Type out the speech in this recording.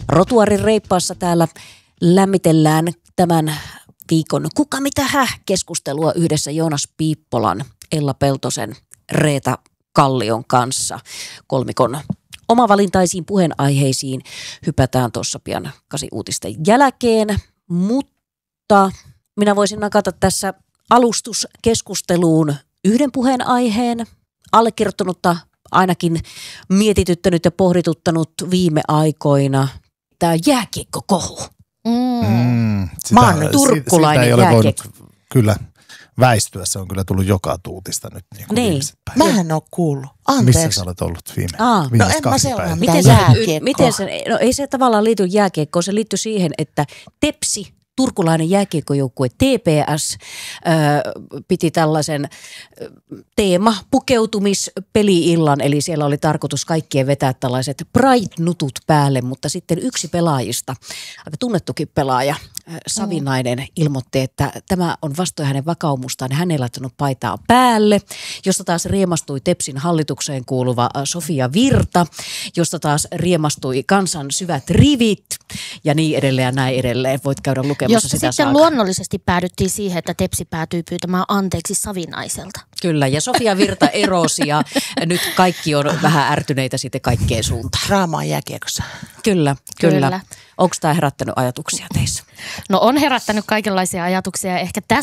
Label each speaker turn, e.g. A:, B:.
A: Rotuarin reippaassa täällä lämmitellään tämän viikon Kuka mitä keskustelua yhdessä Joonas Piippolan, Ella Peltosen, Reeta Kallion kanssa. Kolmikon omavalintaisiin puheenaiheisiin hypätään tuossa pian 8 uutisten jälkeen, mutta minä voisin nakata tässä alustuskeskusteluun yhden puheenaiheen, allekirjoittanutta ainakin mietityttänyt ja pohdituttanut viime aikoina tämä jääkiekkokohu. Turkulainen jääkiekko.
B: Kyllä väistyä, se on kyllä tullut joka tuutista nyt.
A: Niin.
C: Mä en ole kuullut. Anteeksi.
B: Missä sä olet ollut
C: No en mä seuraa mitään
A: miten se, no ei se tavallaan liity jääkiekkoon, se liittyy siihen, että Tepsi, turkulainen jääkiekkojoukkue TPS piti tällaisen teemapukeutumispeli-illan, eli siellä oli tarkoitus kaikkien vetää tällaiset Pride-nutut päälle, mutta sitten yksi pelaajista, aika tunnettukin pelaaja, Savinainen, ilmoitti, että tämä on vastoin hänen vakaumustaan, hän ei laittanut paitaa päälle, josta taas riemastui Tepsin hallitukseen kuuluva Sofia Virta, josta taas riemastui kansan syvät rivit ja niin edelleen ja näin edelleen. Voit käydä lukemassa
D: josta
A: sitä
D: sitten luonnollisesti päädyttiin siihen, että Tepsi päätyi pyytämään anteeksi Savinaiselta.
A: Kyllä, ja Sofia Virta erosi ja nyt kaikki on vähän ärtyneitä sitten kaikkeen suuntaan.
C: Draamaa jääkiekossa.
A: Kyllä. Onko tämä herättänyt ajatuksia teissä?
D: No on herättänyt kaikenlaisia ajatuksia. Ehkä